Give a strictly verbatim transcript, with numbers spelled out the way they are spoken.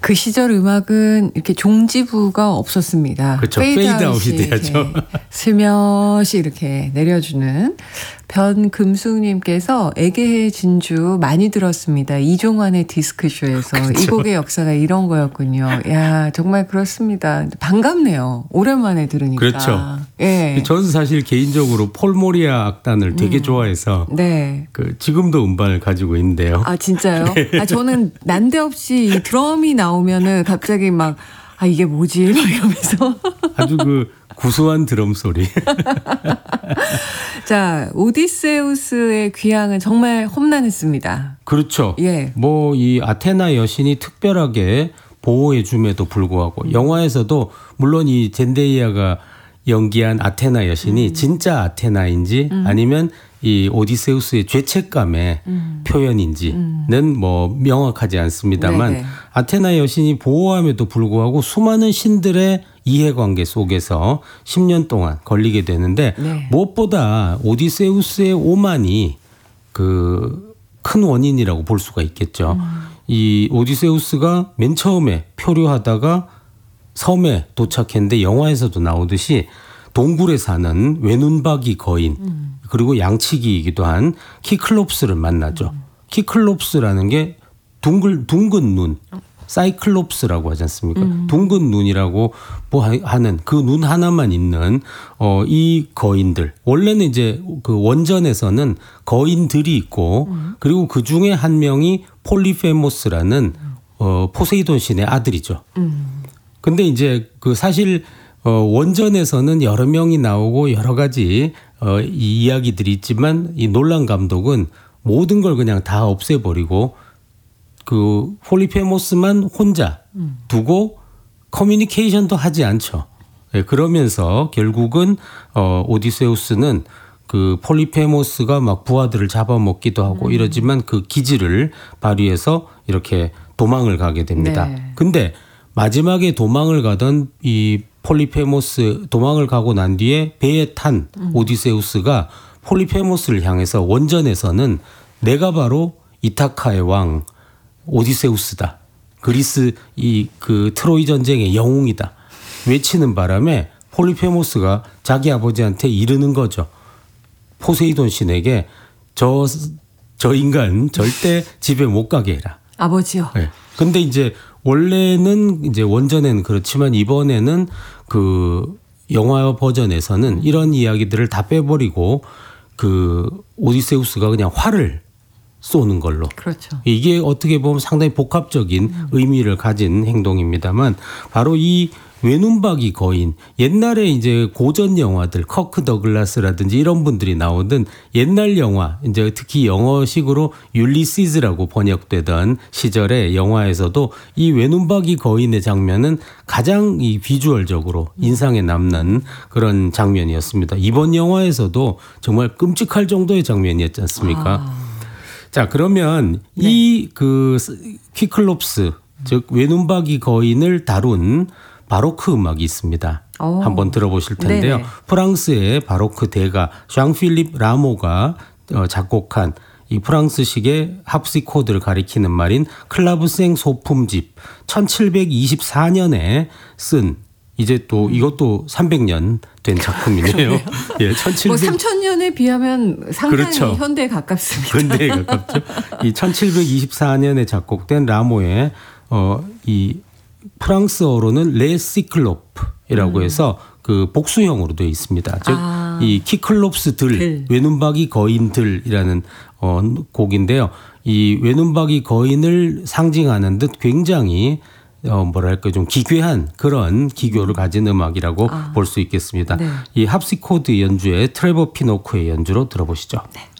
그 시절 음악은 이렇게 종지부가 없었습니다. 그렇죠. 페이드아웃이 돼야죠. 슬며시 이렇게 내려주는. 변금숙님께서 애게의 진주 많이 들었습니다. 이종환의 디스크쇼에서. 그렇죠. 이 곡의 역사가 이런 거였군요. 야, 정말 그렇습니다. 반갑네요. 오랜만에 들으니까. 그렇죠. 예. 저는 사실 개인적으로 폴 모리아 악단을 되게 음. 좋아해서 네. 그 지금도 음반을 가지고 있는데요. 아, 진짜요? 네. 아, 저는 난데없이 이 드럼이 나오면은 갑자기 막 아, 이게 뭐지? 막 이러면서. 아주 그 구수한 드럼 소리. 자, 오디세우스의 귀향은 정말 험난했습니다. 그렇죠. 예. 뭐 이 아테나 여신이 특별하게 보호해줌에도 불구하고 음. 영화에서도 물론 이 젠데이아가 연기한 아테나 여신이 음. 진짜 아테나인지 음. 아니면 이 오디세우스의 죄책감의 음. 표현인지는 음. 뭐 명확하지 않습니다만 네네. 아테나 여신이 보호함에도 불구하고 수많은 신들의 이해관계 속에서 십 년 동안 걸리게 되는데 네. 무엇보다 오디세우스의 오만이 그 큰 원인이라고 볼 수가 있겠죠. 음. 이 오디세우스가 맨 처음에 표류하다가 섬에 도착했는데 영화에서도 나오듯이 동굴에 사는 외눈박이 거인 음. 그리고 양치기이기도 한 키클롭스를 만나죠. 음. 키클롭스라는 게 둥글, 둥근 눈, 사이클롭스라고 하지 않습니까? 음. 둥근 눈이라고 뭐 하는 그 눈 하나만 있는 어, 이 거인들. 원래는 이제 그 원전에서는 거인들이 있고 음. 그리고 그 중에 한 명이 폴리페모스라는 어, 포세이돈 신의 아들이죠. 음. 근데 이제 그 사실 어, 원전에서는 여러 명이 나오고 여러 가지 어, 이 이야기들이 있지만 이 놀란 감독은 모든 걸 그냥 다 없애버리고 그 폴리페모스만 혼자 두고 커뮤니케이션도 하지 않죠. 네, 그러면서 결국은 어, 오디세우스는 그 폴리페모스가 막 부하들을 잡아먹기도 하고 음. 이러지만 그 기지를 발휘해서 이렇게 도망을 가게 됩니다. 네. 근데 마지막에 도망을 가던 이 폴리페모스 도망을 가고 난 뒤에 배에 탄 음. 오디세우스가 폴리페모스를 향해서 원전에서는 내가 바로 이타카의 왕 오디세우스다. 그리스 이 그 트로이 전쟁의 영웅이다. 외치는 바람에 폴리페모스가 자기 아버지한테 이르는 거죠. 포세이돈 신에게 저, 저 인간 절대 집에 못 가게 해라. 아버지요. 네. 근데 이제 원래는 이제 원전에는 그렇지만 이번에는 그 영화 버전에서는 이런 이야기들을 다 빼버리고 그 오디세우스가 그냥 활을 쏘는 걸로. 그렇죠. 이게 어떻게 보면 상당히 복합적인 음. 의미를 가진 행동입니다만 바로 이 외눈박이 거인 옛날에 이제 고전 영화들 커크 더글라스라든지 이런 분들이 나오던 옛날 영화 이제 특히 영어식으로 율리시즈라고 번역되던 시절의 영화에서도 이 외눈박이 거인의 장면은 가장 이 비주얼적으로 인상에 남는 그런 장면이었습니다. 이번 영화에서도 정말 끔찍할 정도의 장면이었지 않습니까? 아. 자, 그러면 네. 이 그 키클롭스 즉 외눈박이 거인을 다룬 바로크 음악이 있습니다. 오. 한번 들어보실 텐데요. 네네. 프랑스의 바로크 대가 샹필립 라모가 작곡한 이 프랑스식의 합시코드를 가리키는 말인 클라브생 소품집 천칠백이십사 년에 쓴 이제 또 이것도 삼백 년 된 작품이네요. 예, 천칠백. 뭐 삼천 년에 비하면 상당히 그렇죠. 현대에 가깝습니다. 현대에 가깝죠. 이 천칠백이십사 년에 작곡된 라모의 어, 이 프랑스어로는 레시클로프이라고 음. 해서 그 복수형으로 되어 있습니다. 즉, 아. 이 키클롭스들, 들. 외눈박이 거인들이라는 어, 곡인데요. 이 외눈박이 거인을 상징하는 듯 굉장히 어, 뭐랄까 좀 기괴한 그런 기교를 가진 음악이라고 아. 볼 수 있겠습니다. 네. 이 합시코드 연주의 트레버 피노크의 연주로 들어보시죠. 네.